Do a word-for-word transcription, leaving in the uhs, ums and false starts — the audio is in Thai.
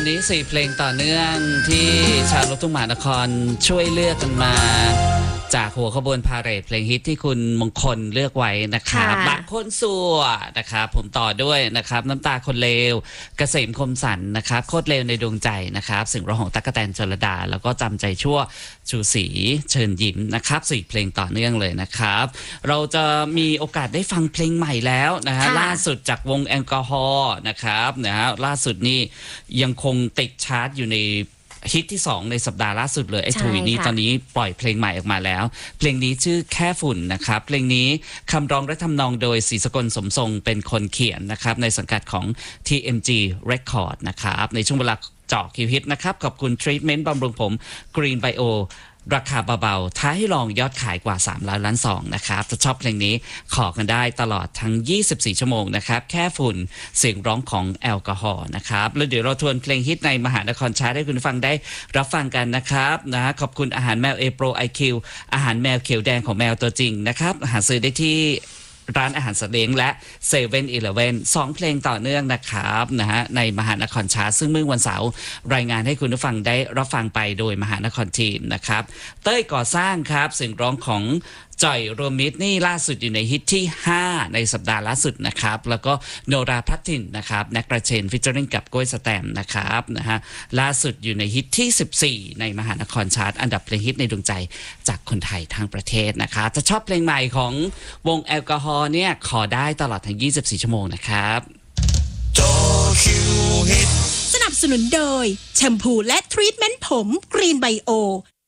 วันนี้สี่เพลงต่อเนื่องที่ชาวลูกทุ่งมหานครช่วยเลือกกันมาจากหัวขบวนพาเหรดเพลงฮิตที่คุณมงคลเลือกไว้นะครับบางคนสัวนะครับผมต่อด้วยนะครับน้ำตาคนเลวเกษมคมสันนะครับโคตรเลวในดวงใจนะครับสิ่งร้องของตั๊กแตนชลดาแล้วก็จำใจชั่วชูศรีเชิญยิ้มนะครับสี่เพลงต่อเนื่องเลยนะครับเราจะมีโอกาสได้ฟังเพลงใหม่แล้วนะฮะล่าสุดจากวงแอลกอฮอล์นะครับนะฮะล่าสุดนี่ยังคงติดชาร์ตอยู่ในฮิตที่สองในสัปดาห์ล่าสุดเลยไอ้ถุยนี่ตอนนี้ปล่อยเพลงใหม่ออกมาแล้วเพลงนี้ชื่อแค่ฝุ่นนะครับเพลงนี้คำร้องและทำนองโดยศรีสกลสมทรงเป็นคนเขียนนะครับในสังกัดของ ที เอ็ม จี Record นะครับในช่วงเวลาเจาะคิวฮิตนะครับขอบคุณทรีทเมนต์บำรุงผม Green Bio ราคาเบาๆท้าให้ลองยอดขายกว่าสามล้านล้านสองนะครับจะชอบเพลงนี้ขอกันได้ตลอดทั้งยี่สิบสี่ชั่วโมงนะครับแค่ฝุ่นเสียงร้องของแอลกอฮอล์นะครับแล้วเดี๋ยวเราทวนเพลงฮิตในมหานครชาร์ตให้คุณฟังได้รับฟังกันนะครับนะขอบคุณอาหารแมวเอโปรไอคิวอาหารแมวเขียวแดงของแมวตัวจริงนะครับหาซื้อได้ที่ร้านอาหารสัตว์เลี้ยงและเซเว่นอีเลฟเว่นสองเพลงต่อเนื่องนะครับนะฮะในมหานครชาร์ตซึ่งเมื่อวันเสาร์รายงานให้คุณผู้ฟังได้รับฟังไปโดยมหานครทีมนะครับเต้ยก่อสร้างครับเสียงร้องของจ่อยรวมมิตรนี่ล่าสุดอยู่ในฮิตที่ห้าในสัปดาห์ล่าสุดนะครับแล้วก็โนราพัทินนะครับแน็กกระเชนฟิชเจอริงกับก้อยสแตมนะครับนะฮะล่าสุดอยู่ในฮิตที่สิบสี่ในมหานครชาร์ตอันดับเพลงฮิตในดวงใจจากคนไทยทั้งประเทศนะคะจะชอบเพลงใหม่ของวงแอลกอฮอล์เนี่ยขอได้ตลอดทั้งยี่สิบสี่ชั่วโมงนะครับสนับสนุนโดยแชมพูและทรีทเมนต์ผมกรีนไบโอ